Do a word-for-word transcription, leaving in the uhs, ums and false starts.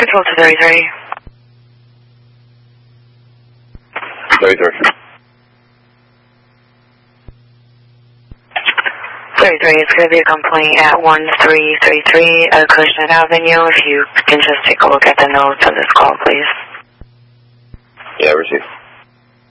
Control to thirty-three. thirty-three. thirty-three, it's going to be a complaint at one three three three Acushnet Avenue. If you can just take a look at the notes of this call, please. Yeah, receive.